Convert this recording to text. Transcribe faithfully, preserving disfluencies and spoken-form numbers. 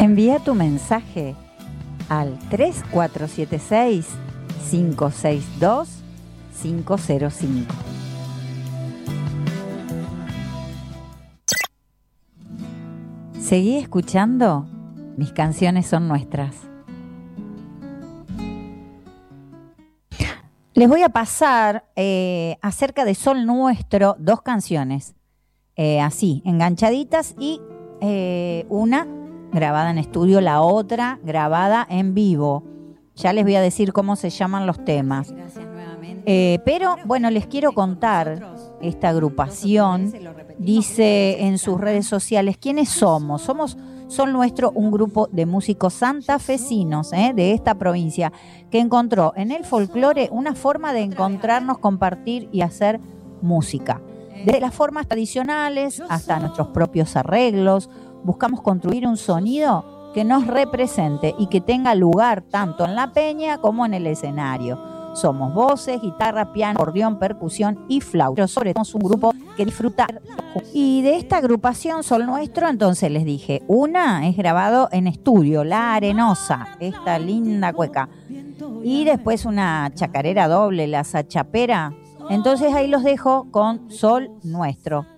Envía tu mensaje al tres cuatro siete seis, cinco seis dos, cinco cero cinco. Seguí escuchando. Mis canciones son nuestras. Les voy a pasar eh, acerca de Sol Nuestro dos canciones, eh, así, enganchaditas, y eh, una grabada en estudio, la otra grabada en vivo. Ya les voy a decir cómo se llaman los temas. Eh, pero, bueno, les quiero contar, esta agrupación dice en sus redes sociales, ¿quiénes somos? Somos Sol Nuestro, un grupo de músicos santafesinos eh, de esta provincia, que encontró en el folclore una forma de encontrarnos, compartir y hacer música. Desde las formas tradicionales hasta nuestros propios arreglos, buscamos construir un sonido que nos represente y que tenga lugar tanto en la peña como en el escenario. Somos voces, guitarra, piano, acordeón, percusión y flauta. Pero sobre todo somos un grupo que disfruta. Y de esta agrupación Sol Nuestro, entonces les dije, una es grabado en estudio, La Arenosa, esta linda cueca. Y después una chacarera doble, La Sachapera. Entonces ahí los dejo con Sol Nuestro.